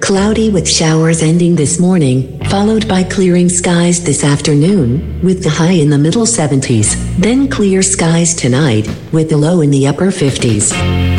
Cloudy with showers ending this morning, followed by clearing skies this afternoon, with the high in the middle 70s. Then clear skies tonight, with the low in the upper 50s.